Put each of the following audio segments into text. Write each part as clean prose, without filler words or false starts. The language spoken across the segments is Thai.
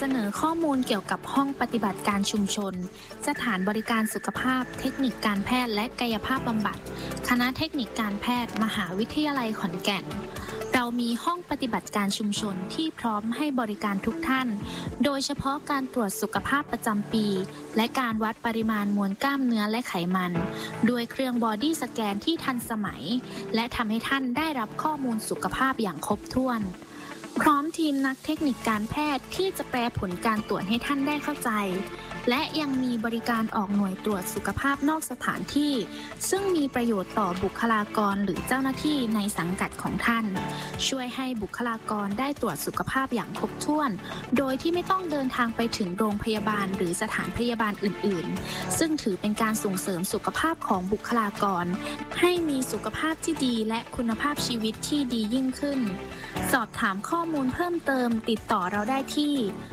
สนอข้อมูลเกี่ยวกับห้องปฏิบัติการชุมชนสถานบริการสุขภาพเทคนิคการแพทย์และกายภาพบำบัดคณะเทคนิคการแพทย์มหาวิทยาลัยขอนแก่นเรามีห้องปฏิบัติการชุมชนที่พร้อมให้บริการทุกท่านโดยเฉพาะการตรวจสุขภาพประจำปีและการวัดปริมาณมวลกล้ามเนื้อและไขมันด้วยเครื่องบอดี้สแกนที่ทันสมัยและทำให้ท่านได้รับข้อมูลสุขภาพอย่างครบถ้วนพร้อมทีมนักเทคนิคการแพทย์ที่จะแปลผลการตรวจให้ท่านได้เข้าใจและยังมีบริการออกหน่วยตรวจสุขภาพนอกสถานที่ซึ่งมีประโยชน์ต่อบุคลากรหรือเจ้าหน้าที่ในสังกัดของท่านช่วยให้บุคลากรได้ตรวจสุขภาพอย่างครบถ้วนโดยที่ไม่ต้องเดินทางไปถึงโรงพยาบาลหรือสถานพยาบาลอื่นๆซึ่งถือเป็นการส่งเสริมสุขภาพของบุคลากรให้มีสุขภาพที่ดีและคุณภาพชีวิตที่ดียิ่งขึ้นสอบถามข้อมูลเพิ่มเติมติดต่อเราได้ที่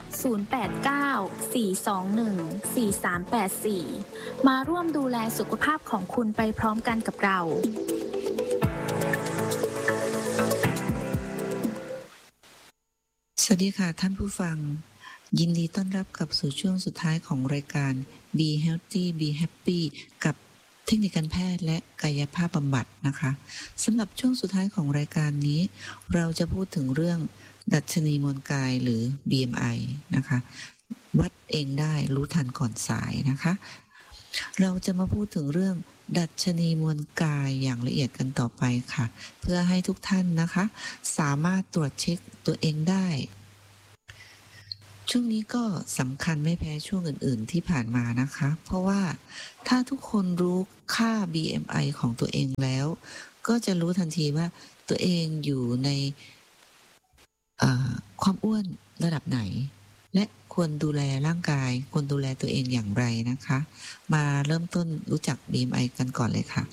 089-421-4384 มาร่วมดูแลสุขภาพของคุณไปพร้อมกันกับเราสวัสดีค่ะท่านผู้ฟังยินดีต้อนรับกลับสู่ช่วงสุดท้ายของรายการ Be Healthy Be Happy กับเทคนิคการแพทย์และกายภาพบำบัดนะคะสำหรับช่วงสุดท้ายของรายการนี้เราจะพูดถึงเรื่องดัชนีมวลกายหรือ BMI นะคะวัดเองได้รู้ทันก่อนสายนะคะเราจะมาพูดถึงเรื่องดัชนีมวลกายอย่างละเอียดกันต่อไปค่ะเพื่อให้ทุกท่านนะคะสามารถตรวจเช็คตัวเองได้ช่วงนี้ก็สำคัญไม่แพ้ช่วงอื่นๆที่ผ่านมานะคะเพราะว่าถ้าทุกคนรู้ค่า BMI ของตัวเองแล้วก็จะรู้ทันทีว่าตัวเองอยู่ในความอ้วนระดับไหนและควรดูแลร่างกายควรดูแลตัวเองอย่างไรนะคะมาเริ่มต้นรู้จัก BMI กันก่อนเลยค่ะ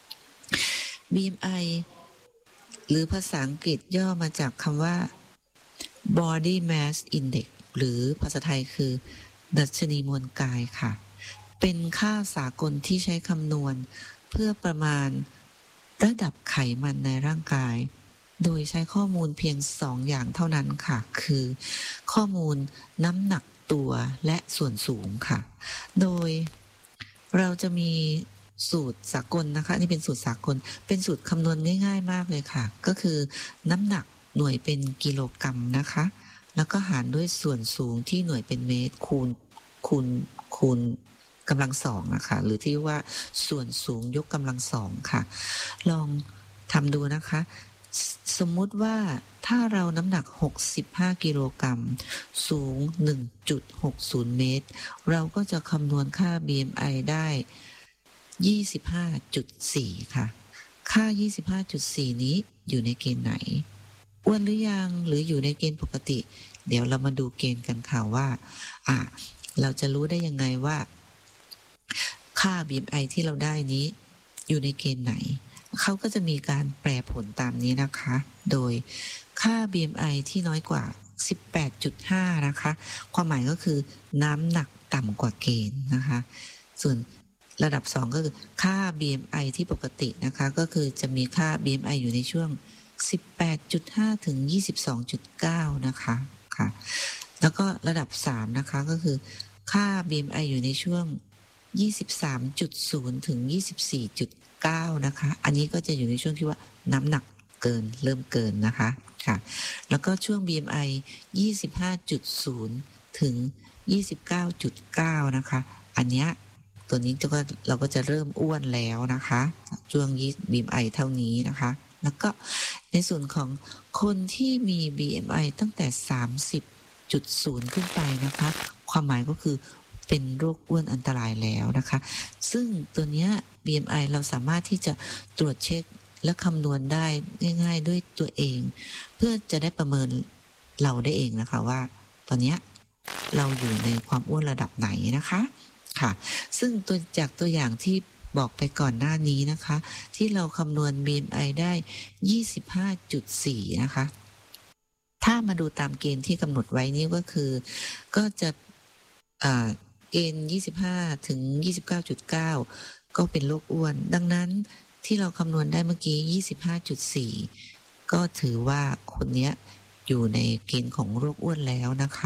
BMI หรือภาษาอังกฤษย่อมาจากคำว่า Body Mass Index หรือภาษาไทยคือดัชนีมวลกายค่ะเป็นค่าสากลที่ใช้คำนวณเพื่อประมาณระดับไขมันในร่างกายโดยใช้ข้อมูลเพียง2อย่างเท่านั้นค่ะคือข้อมูลน้ำหนักตัวและส่วนสูงค่ะโดยเราจะมีสูตรสากลนะคะนี่เป็นสูตรสากลเป็นสูตรคำนวณง่ายๆมากเลยค่ะก็คือน้ำหนักหน่วยเป็นกิโลกรัมนะคะแล้วก็หารด้วยส่วนสูงที่หน่วยเป็นเมตรคูณกำลังสองนะคะหรือที่ว่าส่วนสูงยกกำลังสองค่ะลองทำดูนะคะสมมุติว่าถ้าเราน้ำหนัก65กิโลกรัมสูง 1.60 เมตรเราก็จะคำนวณค่า BMI ได้ 25.4 ค่ะค่า 25.4 นี้อยู่ในเกณฑ์ไหนอ้วนหรือยังหรืออยู่ในเกณฑ์ปกติเดี๋ยวเรามาดูเกณฑ์กันค่ะว่าเราจะรู้ได้ยังไงว่าค่า BMI ที่เราได้นี้อยู่ในเกณฑ์ไหนเขาก็จะมีการแปรผลตามนี้นะคะโดยค่า BMI ที่น้อยกว่า 18.5 นะคะความหมายก็คือน้ำหนักต่ำกว่าเกณฑ์นะคะส่วนระดับ2ก็คือค่า BMI ที่ปกตินะคะก็คือจะมีค่า BMI อยู่ในช่วง 18.5 ถึง 22.9 นะคะค่ะแล้วก็ระดับ3นะคะก็คือค่า BMI อยู่ในช่วง 23.0 ถึง 24.9 นะคะอันนี้ก็จะอยู่ในช่วงที่ว่าน้ำหนักเกินเริ่มเกินนะคะค่ะแล้วก็ช่วง BMI 25.0 ถึง 29.9 นะคะอันเนี้ยตัวนี้เราก็จะเริ่มอ้วนแล้วนะคะช่วง BMI เท่านี้นะคะแล้วก็ในส่วนของคนที่มี BMI ตั้งแต่ 30.0 ขึ้นไปนะคะความหมายก็คือเป็นโรคอ้วนอันตรายแล้วนะคะซึ่งตัวเนี้ย BMI เราสามารถที่จะตรวจเช็คและคำนวณได้ง่ายๆด้วยตัวเองเพื่อจะได้ประเมินเราได้เองนะคะว่าตอนเนี้ยเราอยู่ในความอ้วนระดับไหนนะคะค่ะซึ่งจากตัวอย่างที่บอกไปก่อนหน้านี้นะคะที่เราคำนวณ BMI ได้ 25.4 นะคะถ้ามาดูตามเกณฑ์ที่กำหนดไว้นี่ก็คือก็จะเกณฑ์25 ถึง 29.9 ก็เป็นโรคอ้วนดังนั้นที่เราคำนวณได้เมื่อกี้ 25.4 ก็ถือว่าคนนี้อยู่ในเกณฑ์ของโรคอ้วนแล้วนะคะ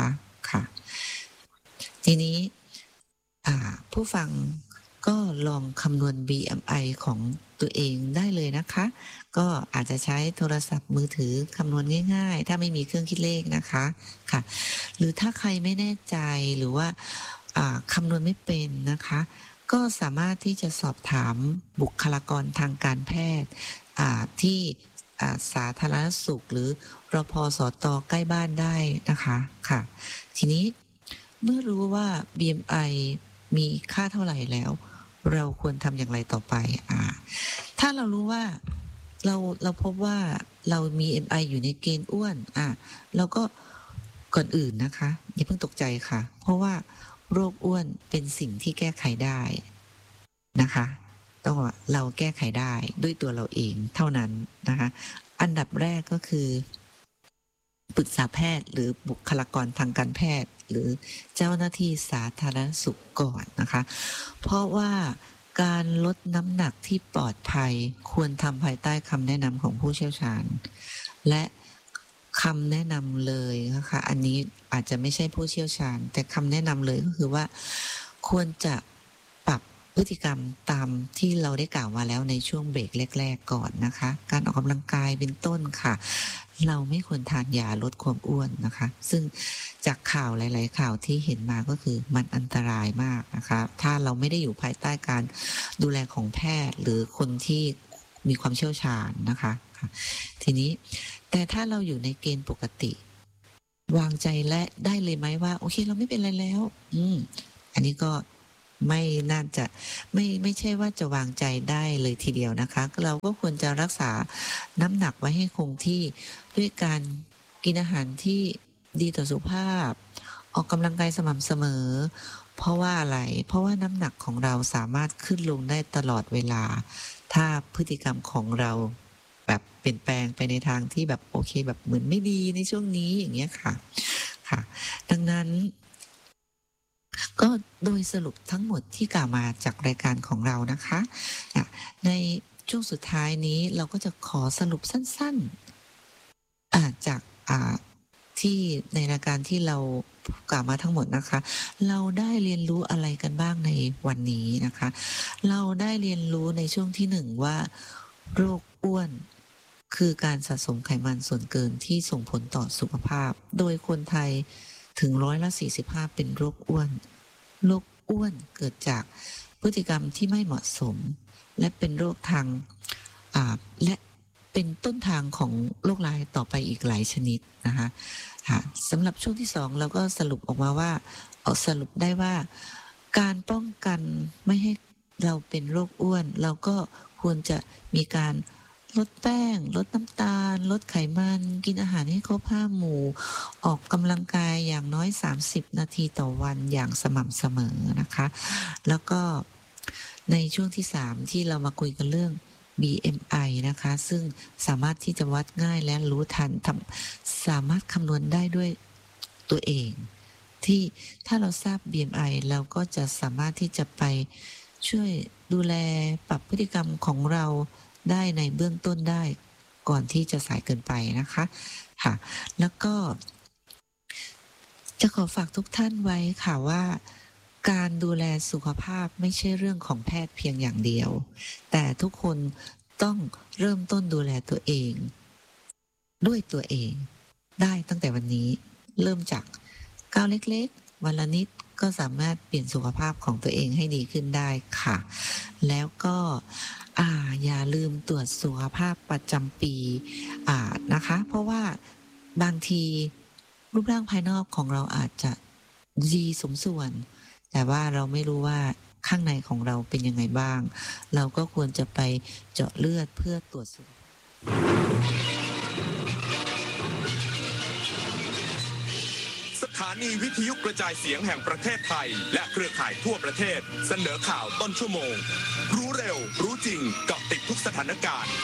ค่ะทีนี้ผู้ฟังก็ลองคำนวณ BMI ของตัวเองได้เลยนะคะก็อาจจะใช้โทรศัพท์มือถือคำนวณง่ายๆถ้าไม่มีเครื่องคิดเลขนะคะค่ะหรือถ้าใครไม่แน่ใจหรือว่าคำนวณไม่เป็นนะคะก็สามารถที่จะสอบถามบุคลากรทางการแพทย์ที่สาธารณสุขหรือรพสตใกล้บ้านได้นะคะค่ะทีนี้เมื่อรู้ว่า BMI มีค่าเท่าไหร่แล้วเราควรทำอย่างไรต่อไปถ้าเรารู้ว่าเราพบว่าเรามี BMI อยู่ในเกณฑ์อ้วนเราก็ก่อนอื่นนะคะอย่าเพิ่งตกใจค่ะเพราะว่าโรคอ้วนเป็นสิ่งที่แก้ไขได้นะคะต้องว่าเราแก้ไขได้ด้วยตัวเราเองเท่านั้นนะคะอันดับแรกก็คือปรึกษาแพทย์หรือบุคลากรทางการแพทย์หรือเจ้าหน้าที่สาธารณสุขก่อนนะคะเพราะว่าการลดน้ำหนักที่ปลอดภัยควรทำภายใต้คำแนะนำของผู้เชี่ยวชาญและคำแนะนำเลยนะคะอันนี้อาจจะไม่ใช่ผู้เชี่ยวชาญแต่คำแนะนำเลยก็คือว่าควรจะปรับพฤติกรรมตามที่เราได้กล่าวมาแล้วในช่วงเบรกแรกๆก่อนนะคะการออกกำลังกายเป็นต้นค่ะเราไม่ควรทานยาลดความอ้วนนะคะซึ่งจากข่าวหลายๆข่าวที่เห็นมาก็คือมันอันตรายมากนะคะถ้าเราไม่ได้อยู่ภายใต้การดูแลของแพทย์หรือคนที่มีความเชี่ยวชาญนะคะทีนี้แต่ถ้าเราอยู่ในเกณฑ์ปกติวางใจและได้เลยไหมว่าโอเคเราไม่เป็นไรแล้วอันนี้ก็ไม่น่าจะไม่ใช่ว่าจะวางใจได้เลยทีเดียวนะคะเราก็ควรจะรักษาน้ำหนักไว้ให้คงที่ด้วยการกินอาหารที่ดีต่อสุขภาพออกกำลังกายสม่ำเสมอเพราะว่าอะไรเพราะว่าน้ำหนักของเราสามารถขึ้นลงได้ตลอดเวลาถ้าพฤติกรรมของเราแบบเปลี่ยนแปลงไปในทางที่แบบโอเคแบบเหมือนไม่ดีในช่วงนี้อย่างเงี้ยค่ะดังนั้นก็โดยสรุปทั้งหมดที่กล่าวมาจากรายการของเรานะคะในช่วงสุดท้ายนี้เราก็จะขอสรุปสั้นๆจากที่ในรายการที่เรากล่าวมาทั้งหมดนะคะเราได้เรียนรู้อะไรกันบ้างในวันนี้นะคะเราได้เรียนรู้ในช่วงที่1ว่าโรคอ้วนคือการสะสมไขมันส่วนเกินที่ส่งผลต่อสุขภาพโดยคนไทยถึง45%เป็นโรคอ้วนเกิดจากพฤติกรรมที่ไม่เหมาะสมและเป็นโรคทางและเป็นต้นทางของโรคร้ายต่อไปอีกหลายชนิดนะคะสำหรับช่วงที่2เราก็สรุปออกมาว่าสรุปได้ว่าการป้องกันไม่ให้เราเป็นโรคอ้วนเราก็ควรจะมีการลดแป้งลดน้ำตาลลดไขมันกินอาหารให้ครบ5 หมู่ออกกำลังกายอย่างน้อย30 นาทีต่อวันอย่างสม่ำเสมอนะคะแล้วก็ในช่วงที่3ที่เรามาคุยกันเรื่อง BMI นะคะซึ่งสามารถที่จะวัดง่ายและรู้ทันสามารถคำนวณได้ด้วยตัวเองที่ถ้าเราทราบ BMI เราก็จะสามารถที่จะไปช่วยดูแลปรับพฤติกรรมของเราได้ในเบื้องต้นได้ก่อนที่จะสายเกินไปนะคะค่ะแล้วก็จะขอฝากทุกท่านไว้ค่ะว่าการดูแลสุขภาพไม่ใช่เรื่องของแพทย์เพียงอย่างเดียวแต่ทุกคนต้องเริ่มต้นดูแลตัวเองด้วยตัวเองได้ตั้งแต่วันนี้เริ่มจากก้าวเล็กๆวันละนิดก็สามารถเปลี่ยนสุขภาพของตัวเองให้ดีขึ้นได้ค่ะแล้วก็อย่าลืมตรวจสุขภาพประจำปีนะคะเพราะว่าบางทีรูปร่างภายนอกของเราอาจจะดีสมส่วนแต่ว่าเราไม่รู้ว่าข้างในของเราเป็นยังไงบ้างเราก็ควรจะไปเจาะเลือดเพื่อตรวจสุขภาพสถานีวิทยุกระจายเสียงแห่งประเทศไทยและเครือข่ายทั่วประเทศเสนอข่าวต้นชั่วโมงรู้เร็วรู้จริงเกาะติดทุกสถานการณ์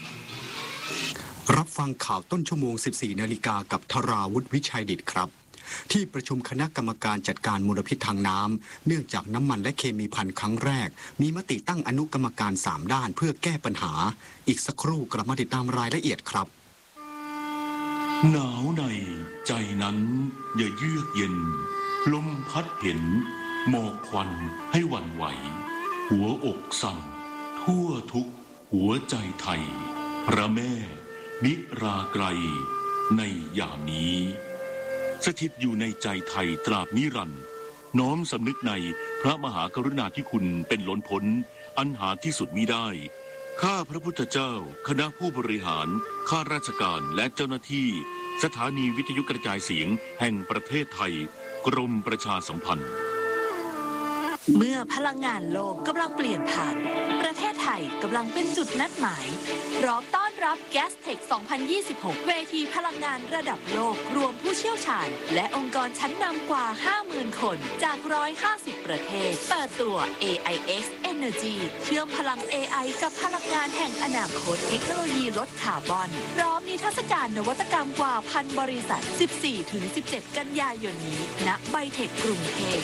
รับฟังข่าวต้นชั่วโมง 14 นาฬิกากับธราวุฒิวิชัยดิษฐ์ครับที่ประชุมคณะกรรมการจัดการมลพิษทางน้ำเนื่องจากน้ำมันและเคมีภัณฑ์ครั้งแรกมีมติตั้งอนุกรรมการ3ด้านเพื่อแก้ปัญหาอีกสักครู่กลับมาติดตามรายละเอียดครับหนาวในใจนั้นอย่าเยือกเย็นลมพัดเห็นหมอกควันให้หวั่นไหวหัวอกสั่นทั่วทุกหัวใจไทยพระแม่นิราไกรในยามนี้สถิตอยู่ในใจไทยตราบนิรันดร์น้อมสำนึกในพระมหากรุณาธิคุณเป็นล้นพ้นอันหาที่สุดมิได้ข้าพระพุทธเจ้าคณะผู้บริหารข้าราชการและเจ้าหน้าที่สถานีวิทยุกระจายเสียงแห่งประเทศไทยกรมประชาสัมพันธ์เมื่อพลังงานโลกกำลังเปลี่ยนผ่านประเทศไทยกำลังเป็นจุดนัดหมายพร้อมต้อนรับ Gastech 2026 เวทีพลังงานระดับโลกรวมผู้เชี่ยวชาญและองค์กรชั้นนำกว่า 50,000 คนจาก150 ประเทศเปิดตัว AIX Energy เชื่อมพลัง AI กับพลังงานแห่งอนาคตเทคโนโลยีลดคาร์บอนพร้อมนิทรรศการนวัตกรรมกว่า 1,000 บริษัท 14-17 กันยายนนี้ณไบเทคกรุงเทพ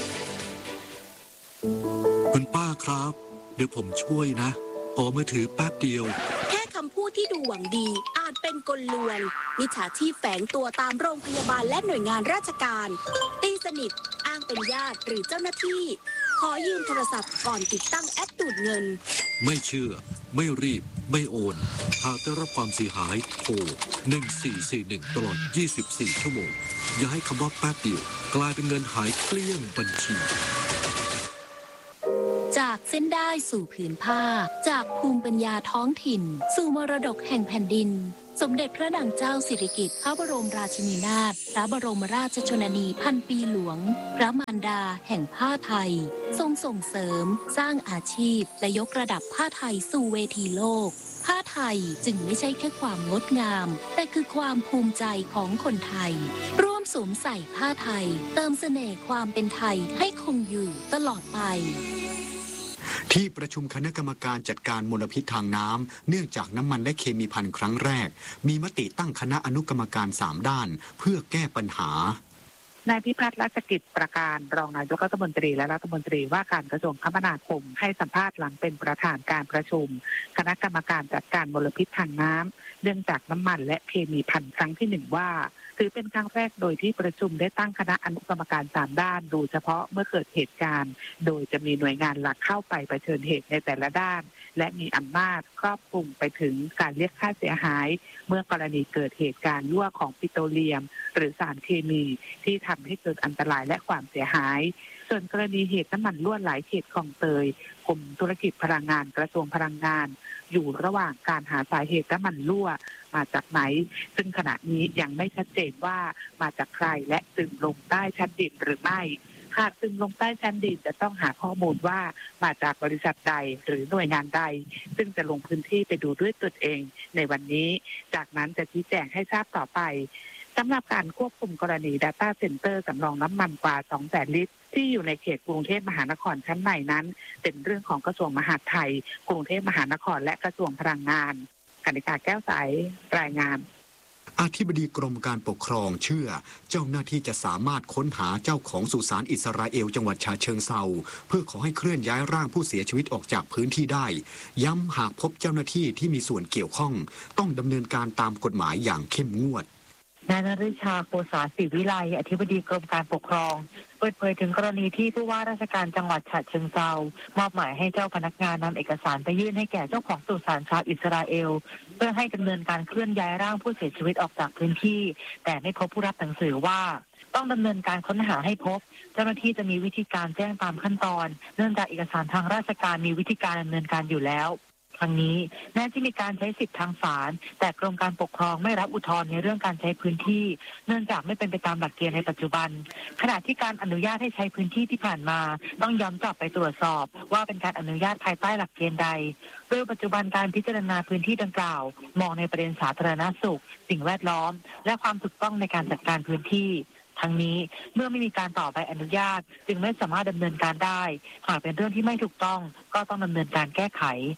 คุณป้าครับเดี๋ยวผมช่วยนะขอมือถือแป๊บเดียวแค่คำพูดที่ดูหวังดีอาจเป็นกลลวงมิจฉาชีพแฝงตัวตามโรงพยาบาลและหน่วยงานราชการตีสนิทอ้างเป็นญาติหรือเจ้าหน้าที่ขอยืมโทรศัพท์ก่อนติดตั้งแอปดูดเงินไม่เชื่อไม่รีบไม่โอนหากได้รับความเสียหายโทร1441ตลอด24 ชั่วโมงอย่าให้คำว่าแป๊บเดียวกลายเป็นเงินหายเกลี้ยงบัญชีจากเส้นได้สู่ผืนผ้าจากภูมิปัญญาท้องถิ่นสู่มรดกแห่งแผ่นดินสมเด็จพระนางเจ้าสิริกิติ์พระบรมราชินีนาถพระบรมราชชนนีพันปีหลวงพระมารดาแห่งผ้าไทยทรงส่งเสริมสร้างอาชีพและยกระดับผ้าไทยสู่เวทีโลกผ้าไทยจึงไม่ใช่แค่ความงดงามแต่คือความภูมิใจของคนไทยร่วมสวมใส่ผ้าไทยเติมเสน่ห์ความเป็นไทยให้คงอยู่ตลอดไปที่ประชุมคณะกรรมการจัดการมลพิษทางน้ำเนื่องจากน้ำมันและเคมีภัณฑ์ครั้งแรกมีมติตั้งคณะอนุกรรมการ3ด้านเพื่อแก้ปัญหานายพิพัฒน์ราชกิจประการรองนายกรัฐมนตรีและรัฐมนตรีว่าการกระทรวงคมนาคมให้สัมภาษณ์หลังเป็นประธานการประชุมคณะกรรมการจัดการมลพิษทางน้ำเนื่องจากน้ำมันและเคมีภัณฑ์ครั้งที่1ว่าถือเป็นครั้งแรกโดยที่ประชุมได้ตั้งคณะอนุกรรมการ3ด้านดูเฉพาะเมื่อเกิดเหตุการณ์โดยจะมีหน่วยงานหลักเข้าไปเผชิญเหตุในแต่ละด้านและมีอำนาจครอบคลุมไปถึงการเรียกค่าเสียหายเมื่อกรณีเกิดเหตุการณ์รั่วของปิโตรเลียมหรือสารเคมีที่ทำให้เกิดอันตรายและความเสียหายส่วนกรณีเหตุน้ำมันรั่วไหลเขตคลองเตยกรมธุรกิจพลังงานกระทรวงพลังงานอยู่ระหว่างการหาสาเหตุน้ำมันรั่วมาจากไหนซึ่งขณะนี้ยังไม่ชัดเจนว่ามาจากใครและซึมลงใต้ชั้นดินหรือไม่หากซึมลงใต้ชั้นดินจะต้องหาข้อมูลว่ามาจากบริษัทใดหรือหน่วยงานใดซึ่งจะลงพื้นที่ไปดูด้วยตนเองในวันนี้จากนั้นจะชี้แจงให้ทราบต่อไปสำหรับการควบคุมกรณี Data Center สำรองน้ำมันกว่า 200,000 ลิตรที่อยู่ในเขตกรุงเทพมหานครชั้นในนั้นเป็นเรื่องของกระทรวงมหาดไทยกรุงเทพมหานครและกระทรวงพลังงานกนิกาแก้วใสรายงานอธิบดีกรมการปกครองเชื่อเจ้าหน้าที่จะสามารถค้นหาเจ้าของสุสานอิสราเอลจังหวัดฉะเชิงเทราเพื่อขอให้เคลื่อนย้ายร่างผู้เสียชีวิตออกจากพื้นที่ได้ย้ำหากพบเจ้าหน้าที่ที่มีส่วนเกี่ยวข้องต้องดำเนินการตามกฎหมายอย่างเข้มงวดนายนฤชาโกษาศิวิไลอธิบดีกรมการปกครองเปิดเผยถึงกรณีที่ผู้ว่าราชการจังหวัดฉะเชิงเทรามอบหมายให้เจ้าพนักงานนำเอกสารไปยื่นให้แก่เจ้าของสุสานชาวอิสราเอลเพื่อให้ดำเนินการเคลื่อนย้ายร่างผู้เสียชีวิตออกจากพื้นที่แต่ไม่พบผู้รับหนังสือว่าต้องดำเนินการค้นหาให้พบเจ้าหน้าที่จะมีวิธีการแจ้งตามขั้นตอนเนื่องจากเอกสารทางราชการมีวิธีการดำเนินการอยู่แล้วทั้งนี้แม้ที่มีการใช้สิทธิทางศาลแต่กรมการปกครองไม่รับอุทธรณ์ในเรื่องการใช้พื้นที่เนื่องจากไม่เป็นไปตามหลักเกณฑ์ในปัจจุบันขณะที่การอนุญาตให้ใช้พื้นที่ที่ผ่านมาต้องย้อนกลับไปตรวจสอบว่าเป็นการอนุญาตภายใต้หลักเกณฑ์ใดโดยปัจจุบันการพิจารณาพื้นที่ดังกล่าวมองในประเด็นสาธารณสุขสิ่งแวดล้อมและความถูกต้องในการจัดการพื้นที่ทั้งนี้เมื่อไม่มีการต่อใบอนุญาตจึงไม่สามารถดำเนินการได้หากเป็นเรื่องที่ไม่ถูกต้องก็ต้องดำเนินการแก้ไข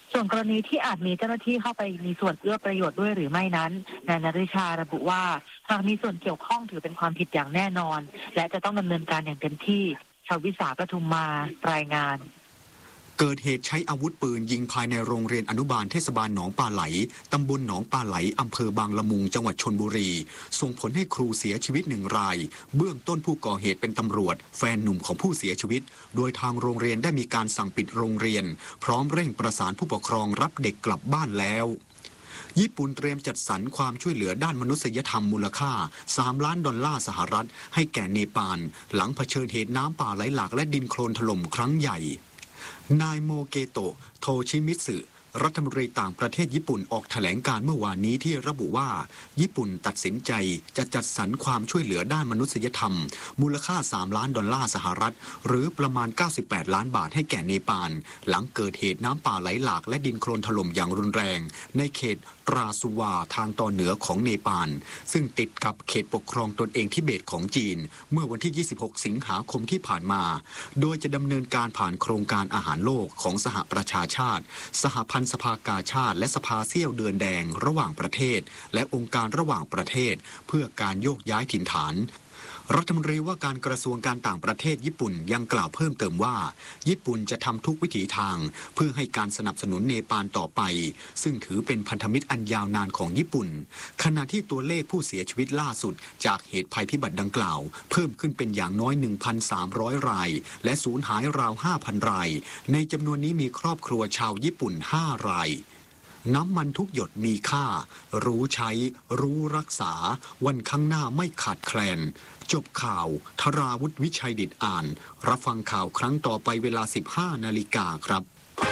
ส่วนกรณีที่อาจมีเจ้าหน้าที่เข้าไปมีส่วนเอื้อประโยชน์ด้วยหรือไม่นั้นนายณฤชาระบุว่าหากมีส่วนเกี่ยวข้องถือเป็นความผิดอย่างแน่นอนและจะต้องดำเนินการอย่างเต็มที่ชาววิสาปทุมมารายงานเกิดเหตุใช้อาวุธปืนยิงภายในโรงเรียนอนุบาลเทศบาลหนองปลาไหลตำบลหนองปลาไหลอำเภอบางละมุงจังหวัดชลบุรีส่งผลให้ครูเสียชีวิต1 รายเบื้องต้นผู้ก่อเหตุเป็นตำรวจแฟนหนุ่มของผู้เสียชีวิตโดยทางโรงเรียนได้มีการสั่งปิดโรงเรียนพร้อมเร่งประสานผู้ปกครองรับเด็กกลับบ้านแล้วญี่ปุ่นเตรียมจัดสรรความช่วยเหลือด้านมนุษยธรรมมูลค่า$3 ล้านให้แก่เนปาลหลังเผชิญเหตุน้ำป่าไหลหลากและดินโคลนถล่มครั้งใหญ่นายโมเกโตะ โทชิมิสึรัฐมนตรีต่างประเทศญี่ปุ่นออกแถลงการเมื่อวานนี้ที่ระบุว่าญี่ปุ่นตัดสินใจจะจัดสรรความช่วยเหลือด้านมนุษยธรรมมูลค่า$3 ล้านหรือประมาณ98 ล้านบาทให้แก่เนปาลหลังเกิดเหตุน้ำป่าไหลหลากและดินโคลนถล่มอย่างรุนแรงในเขตราสุวาทางตอนเหนือของเนปาลซึ่งติดกับเขตปกครองตนเองทิเบตของจีนเมื่อวันที่26 สิงหาคมที่ผ่านมาโดยจะดำเนินการผ่านโครงการอาหารโลกของสหประชาชาติสหพันธ์สภากาชาติและสภาเสี้ยวเดือนแดงระหว่างประเทศและองค์การระหว่างประเทศเพื่อการโยกย้ายถิ่นฐานรัฐมนตรีว่าการกระทรวงการต่างประเทศญี่ปุ่นยังกล่าวเพิ่มเติมว่าญี่ปุ่นจะทำทุกวิถีทางเพื่อให้การสนับสนุนเนปาลต่อไปซึ่งถือเป็นพันธมิตรอันยาวนานของญี่ปุ่นขณะที่ตัวเลขผู้เสียชีวิตล่าสุดจากเหตุภัยพิบัติดังกล่าวเพิ่มขึ้นเป็นอย่างน้อย 1,300 รายและสูญหายราว 5,000 รายในจำนวนนี้มีครอบครัวชาวญี่ปุ่น 5 รายน้ำมันทุกหยดมีค่ารู้ใช้รู้รักษาวันข้างหน้าไม่ขาดแคลนจบข่าวธราวุฒิวิชัยดิษฐ์อ่านรับฟังข่าวครั้งต่อไปเวลา 15 นาฬิกาครับ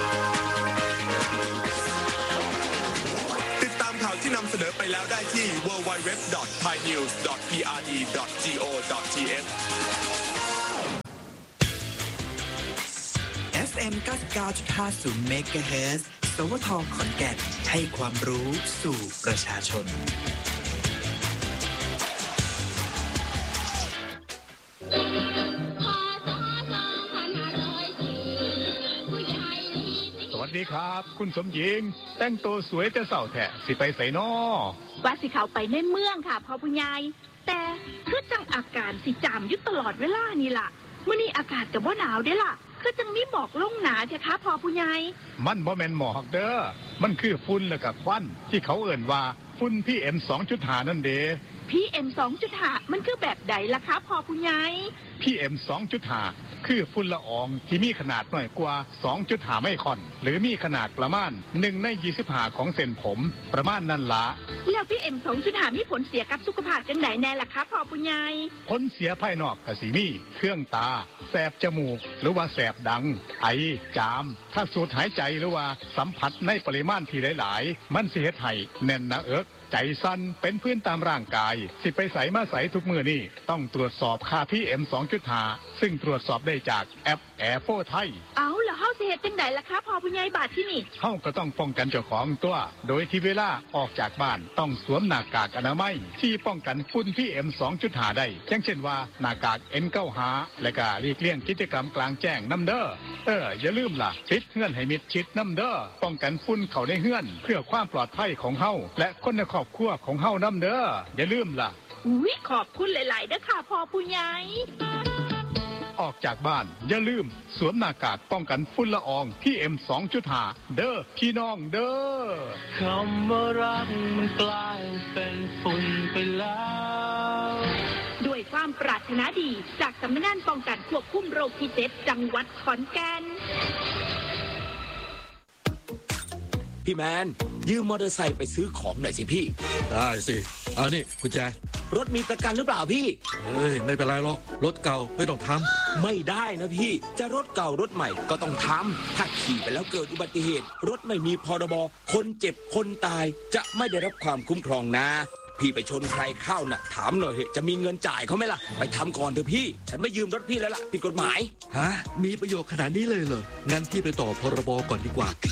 ติดตามข่าวที่นำเสนอไปแล้วได้ที่ www.thainews.prd.go.th FM 99.50 MHz สวท.ขอนแก่นให้ความรู้สู่ประชาชนสวัสดีครับคุณสมหญิงแต่งตัวสวยแต่เศร้าแท้สิไปไสน้อว่าสิเขาไปในเมืองค่ะพ่อผู้ใหญ่แต่คือจังอาการสิจามอยู่ตลอดเวลานี่ล่ะมื้อนี้อากาศก็บ่หนาวเด้ล่ะคือจังมีหมอกลงหนาเถอะค่ะพ่อผู้ใหญ่มันบ่แม่นหมอกเด้อมันคือฝุ่นแล้วก็ควันที่เขาเอิ้นว่าฝุ่น PM 2.5 นั่นเด้ PM 2.5 มันคือแบบใดล่ะคะพ่อผู้ใหญ่ PM 2.5 คือฝุ่นละอองที่มีขนาดน้อยกว่า 2.5 ไมครอนหรือมีขนาดประมาณ1 ใน 25 ของเส้นผมประมาณนั้นละแล้ว PM 2.5 มีผลเสียกับสุขภาพจังไดแน่ล่ะคะพ่อผู้ใหญ่ผลเสียภายนอกก็สิมีเครื่องตาแสบจมูกหรือว่าแสบดังไอจามถ้าสูดหายใจหรือว่าสัมผัสในปริมาณที่หลายๆมันสิเฮ็ดให้แน่นหน้าอกใจสั่นเป็นพื้นตามร่างกายสิไปใส่มาใส่ทุกมื้อนี่ต้องตรวจสอบค่า PM 2.5 ซึ่งตรวจสอบได้จากแอปแอร์โฟไทยเอาล่ะเฮาสิเฮ็ดจังไดล่ะคะพ่อผู้ใหญ่บาดที่นี่เฮาก็ต้องป้องกันเจ้าของตัวโดยที่เวลาออกจากบ้านต้องสวมหน้ากากอนามัยที่ป้องกันฝุ่น PM 2.5 ได้อย่างเช่นว่าหน้ากาก N95 และก็หลีกเลี่ยงกิจกรรมกลางแจ้งนำเด้ออย่าลืมล่ะปิดเฮือนให้มิดชิดนำเด้อป้องกันฝุ่นเข้าในเฮือนเพื่อความปลอดภัยของเฮาและคนในครอบครัวของเฮานำเด้ออย่าลืมล่ะอุ๊ยขอบคุณหลายๆเด้อค่ะพ่อผู้ใหญ่ออกจากบ้านอย่าลืมสวมหน้ากากป้องกันฝุ่นละออง PM 2.5 เด้อพี่น้องเด้อคำว่ารักมันกลายเป็นฝุ่นไปแล้วด้วยความปรารถนาดีจากสำนักงานป้องกันควบคุมโรคที่7จังหวัดขอนแก่นพี่แมนยืมมอเตอร์ไซค์ไปซื้อของหน่อยสิพี่ได้สิเอานี่กุญแจรถมีประกันหรือเปล่าพี่ไม่เป็นไรหรอกรถเก่าไม่ต้องทำไม่ได้นะพี่จะรถเก่ารถใหม่ก็ต้องทำถ้าขี่ไปแล้วเกิดอุบัติเหตุรถไม่มีพรบคนเจ็บคนตายจะไม่ได้รับความคุ้มครองนะพี่ไปชนใครเข้าน่ะถามหน่อยจะมีเงินจ่ายเขาไหมล่ะไปทำก่อนเถอะพี่ฉันไม่ยืมรถพี่แล้วล่ะผิดกฎหมายฮะมีประโยชน์ขนาดนี้เลยเหรองั้นพี่ไปต่อพรบก่อนดีกว่า